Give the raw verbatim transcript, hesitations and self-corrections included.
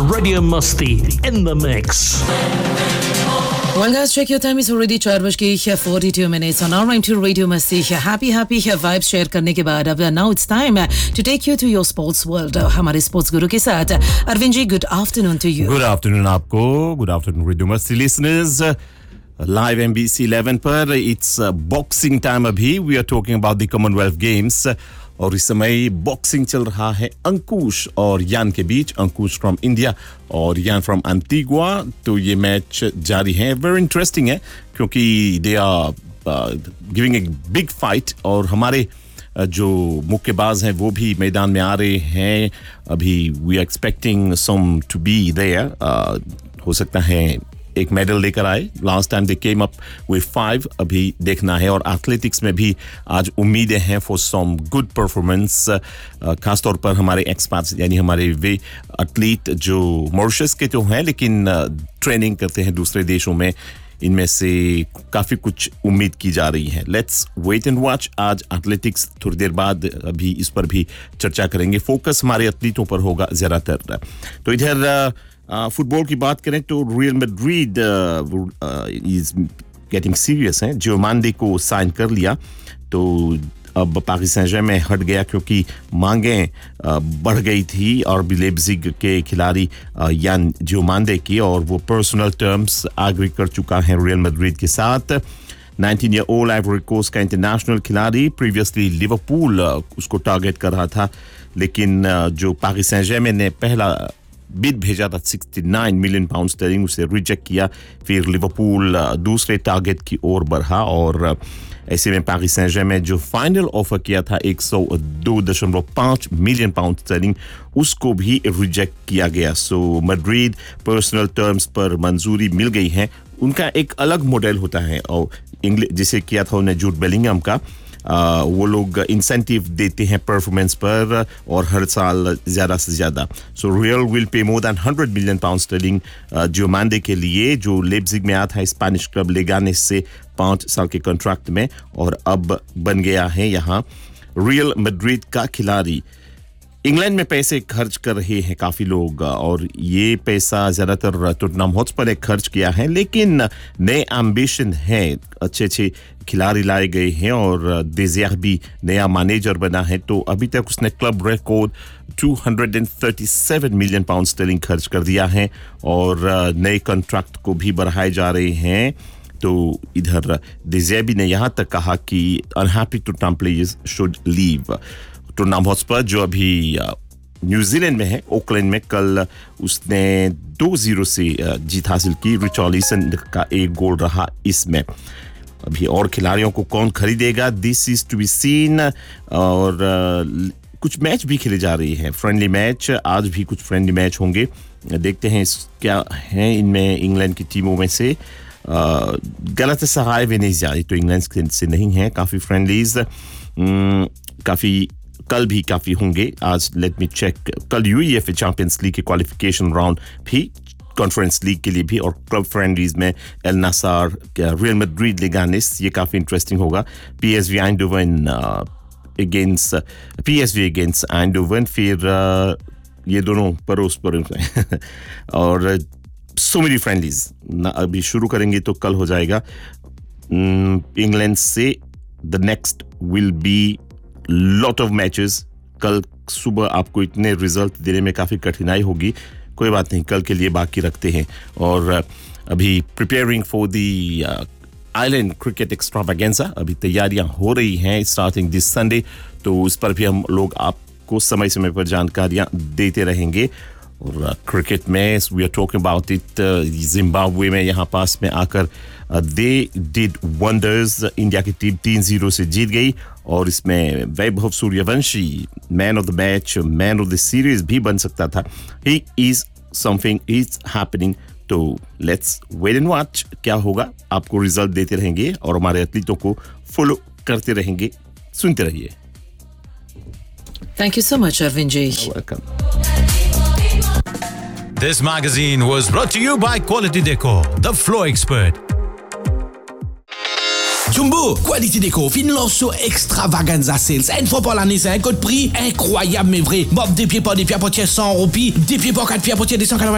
Radio Musti in the mix. Well, guys, check your time. It's already four bajke forty-two minutes on our time to Radio Masti. Happy, happy vibes share करने के बाद अब now it's time to take you to your sports world. हमारे sports guru के साथ Arvind ji, good afternoon to you. Good afternoon आपको. Good afternoon Radio Masti listeners. Live M B C eleven पर it's uh, boxing time अभी. We are talking about the Commonwealth Games. और इस समय boxing चल रहा है अंकुश और यान के बीच. अंकुश फ्रॉम इंडिया और यान फ्रॉम एंटीगुआ. तो ये मैच जारी है. वेरी इंटरेस्टिंग है क्योंकि they are giving a big fight. और हमारे uh, जो मुक्केबाज हैं वो भी मैदान में आ रहे हैं अभी. We are expecting some to be there. हो सकता है एक मेडल लेकर आए. Last time they came up with five. अभी देखना है. और एथलेटिक्स में भी आज उम्मीदें हैं फॉर सम गुड परफॉर्मेंस. खासतौर पर हमारे एक्सपर्ट्स यानी हमारे वे एथलीट जो मॉरिशस के तो हैं लेकिन ट्रेनिंग करते हैं दूसरे देशों में, इनमें से काफ़ी कुछ उम्मीद की जा रही है. Let's wait and watch. आज एथलेटिक्स थोड़ी देर बाद अभी इस पर भी चर्चा करेंगे. फोकस हमारे एथलीटों पर होगा ज़्यादातर. तो इधर फुटबॉल की बात करें तो real Madrid is getting serious है. जियोमांडे को साइन कर लिया तो अब पारिस सैन जर्मैन हट गया क्योंकि मांगें बढ़ गई थी और भी लेप्जिग के खिलाड़ी यान जियोमांडे की, और वो पर्सनल टर्म्स एग्री कर चुका है रियल मैड्रिड के साथ. Nineteen year old Ivory coast का इंटरनेशनल खिलाड़ी. प्रीवियसली लिवरपूल उसको टारगेट कर रहा था लेकिन जो पारिस सैन जर्मैन ने पहला बिड भेजा था उनहत्तर मिलियन पाउंड स्टर्लिंग, उसे रिजेक्ट किया. फिर लिवरपूल दूसरे टारगेट की ओर बढ़ा और ऐसे में पारिस सैन जर्मैन जो फाइनल ऑफर किया था एक सौ दो दशमलव पाँच मिलियन पाउंड स्टर्लिंग, उसको भी रिजेक्ट किया गया. सो मैड्रिड पर्सनल टर्म्स पर मंजूरी मिल गई है. उनका एक अलग मॉडल होता है और इंग्लिश जिसे किया था उन्हें जूड बेलिंगम का. Uh, वो लोग इंसेंटिव देते हैं परफॉर्मेंस पर और हर साल ज़्यादा से ज़्यादा. So real will pay more than hundred million pound sterling जियोमांडे के लिए जो लेप्जिग में आया था स्पेनिश क्लब लेगानेस से पाँच साल के कॉन्ट्रैक्ट में और अब बन गया है यहाँ रियल मैड्रिड का खिलाड़ी. इंग्लैंड में पैसे खर्च कर रहे हैं काफ़ी लोग और ये पैसा ज़्यादातर टॉटनहम हॉटस्पर ने खर्च किया है, लेकिन नए एम्बिशन है. अच्छे अच्छे खिलाड़ी लाए गए हैं और देजियर भी नया मैनेजर बना है. तो अभी तक उसने क्लब रिकॉर्ड दो सौ सैंतीस मिलियन पाउंड स्टर्लिंग खर्च कर दिया है और नए कॉन्ट्रैक्ट को भी बढ़ाए जा रहे हैं. तो इधर देजियर ने यहाँ तक कहा कि unhappy Tottenham players should leave. Tottenham Hotspur जो अभी न्यूजीलैंड में है ऑकलैंड में, कल उसने दो जीरो से जीत हासिल की. रिचार्लिसन का एक गोल रहा इसमें. अभी और खिलाड़ियों को कौन खरीदेगा, this is to be seen. और कुछ मैच भी खेले जा रहे हैं, फ्रेंडली मैच. आज भी कुछ फ्रेंडली मैच होंगे. देखते हैं क्या है इनमें इंग्लैंड की टीमों में से. गलातासराय वेनेजिया तो इंग्लैंड से नहीं है. काफ़ी फ्रेंडलीज काफ़ी कल भी काफ़ी होंगे. आज लेट मी चेक. कल यूईएफए चैंपियंस लीग के क्वालिफिकेशन राउंड भी, कॉन्फ्रेंस लीग के लिए भी, और क्लब फ्रेंडलीज में एल नासर, रियल मैड्रिड, लेगानेस, ये काफ़ी इंटरेस्टिंग होगा. PSV आइंडोवन against PSV against आइंडोवन. फिर uh, ये दोनों परोस परोस और सो मेनी फ्रेंडलीज अभी शुरू करेंगे तो कल हो जाएगा. इंग्लैंड से the next will be lot of matches. कल सुबह आपको इतने रिजल्ट देने में काफ़ी कठिनाई होगी. कोई बात नहीं, कल के लिए बाकी रखते हैं. और अभी preparing for the island cricket extravaganza, अभी तैयारियां हो रही हैं स्टार्टिंग दिस संडे. तो उस पर भी हम लोग आपको समय समय पर जानकारियां देते रहेंगे. और क्रिकेट में we are talking about it. Zimbabwe में यहाँ पास में आकर दे डिड वंडर्स. इंडिया की टीम तीन जीरो से जीत गई और इसमें Vaibhav Suryavanshi man of the match, man of the series भी बन सकता था. He is something is happening. तो लेट्स वेट एंड वॉच क्या होगा. आपको रिजल्ट देते रहेंगे और हमारे एथलीटों को फॉलो करते रहेंगे. सुनते रहिए. Thank you so much, Arvind ji. You're welcome. This magazine was brought to you by Quality Decor, the floor expert. Jumbo, Quality Déco, fin lanço extravaganza sales. Une fois par l'année, c'est un code prix incroyable mais vrai. Bob des pieds par des pieds à potier cent roupies, des pieds par quatre pieds à potier des cent quatre-vingts.